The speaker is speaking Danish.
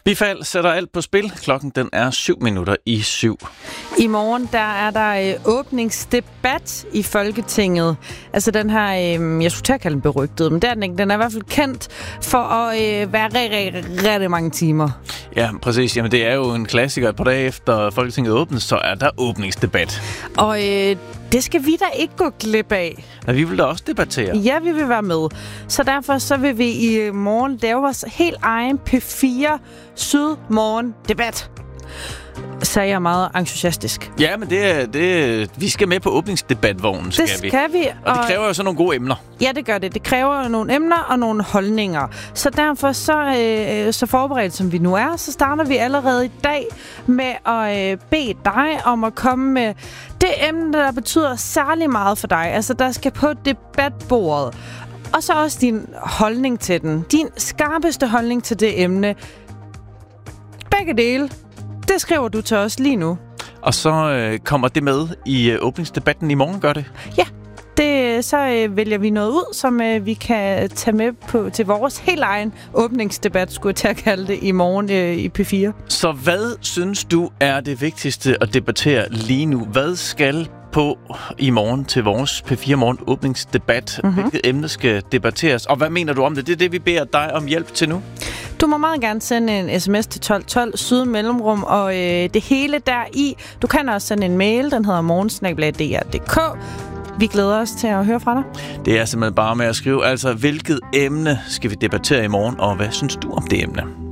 Bifald sætter alt på spil. Klokken den er 7:07. I morgen der er der åbningsdebat i Folketinget. Altså den her, jeg skulle til at kalde den berygtet, men det er den ikke. Den er i hvert fald kendt for at være rigtig mange timer. Ja, præcis. Jamen det er jo en klassiker. Et par dage efter Folketinget åbnes, så er der åbningsdebat. Og det skal vi da ikke gå glip af. Ja, vi vil da også debattere. Ja, vi vil være med. Så derfor så vil vi i morgen lave vores helt egen P4 Sydmorgen debat. Sagde jeg meget entusiastisk. Ja, men vi skal med på åbningsdebatvognen, det skal vi. Og det kræver jo så nogle gode emner. Ja, det gør det. Det kræver nogle emner og nogle holdninger. Så derfor så forberedt som vi nu er, så starter vi allerede i dag med at bede dig om at komme med det emne, der betyder særlig meget for dig. Altså, der skal på debatbordet. Og så også din holdning til den. Din skarpeste holdning til det emne. Begge dele. Det skriver du til os lige nu. Og så kommer det med i åbningsdebatten i morgen, gør det? Ja, så vælger vi noget ud, som vi kan tage med til vores helt egen åbningsdebat, skulle jeg til at kalde det, i morgen i P4. Så hvad synes du er det vigtigste at debattere lige nu? Hvad skal på i morgen til vores P4 Morgen åbningsdebat? Hvilket emne skal debatteres? Og hvad mener du om det? Det er det, vi beder dig om hjælp til nu. Du må meget gerne sende en sms til 1212 syd mellemrum, og det hele deri. Du kan også sende en mail, den hedder morgen@dr.dk. Vi glæder os til at høre fra dig. Det er simpelthen bare med at skrive, altså hvilket emne skal vi debattere i morgen, og hvad synes du om det emne?